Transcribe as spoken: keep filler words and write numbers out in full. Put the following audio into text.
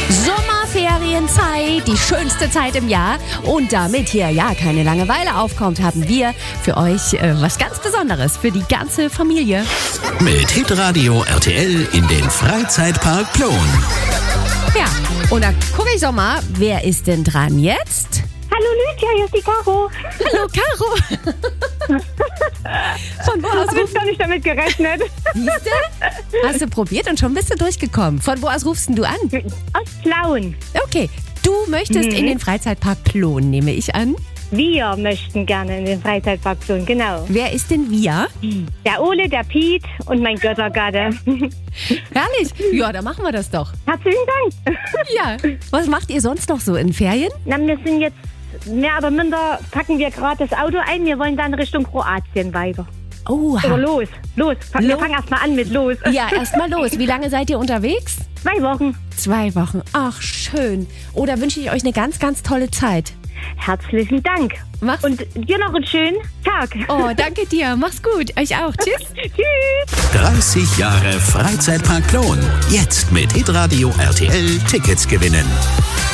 Sommerferienzeit, die schönste Zeit im Jahr. Und damit hier ja keine Langeweile aufkommt, haben wir für euch äh, was ganz Besonderes für die ganze Familie. Mit Hitradio R T L in den Freizeitpark Plon. Ja, und da gucke ich doch mal, wer ist denn dran jetzt? Hallo Lydia, hier ist die Caro. Hallo Caro. Von wo aus Hast du gar nicht damit gerechnet? Siehste? Hast du probiert und schon bist du durchgekommen. Von wo aus rufst denn du an? Aus Plauen. Okay, du möchtest Mhm. in den Freizeitpark Plon, nehme ich an. Wir möchten gerne in den Freizeitpark Plon, genau. Wer ist denn wir? Der Ole, der Piet und mein Göttergatte. Herrlich. Ja, dann machen wir das doch. Herzlichen Dank. Ja. Was macht ihr sonst noch so in Ferien? Na, wir sind jetzt mehr oder minder, packen wir gerade das Auto ein. Wir wollen dann Richtung Kroatien weiter. Oh, Oder los, los. Wir Lo- fangen erstmal an mit los. ja, erstmal los. Wie lange seid ihr unterwegs? Zwei Wochen. Zwei Wochen. Ach, schön. Oh, da wünsche ich euch eine ganz, ganz tolle Zeit. Herzlichen Dank. Mach's. Und dir noch einen schönen Tag. Oh, danke dir. Mach's gut. Euch auch. Tschüss. Tschüss. dreißig Jahre Freizeitpark Plon. Jetzt mit Hitradio R T L Tickets gewinnen.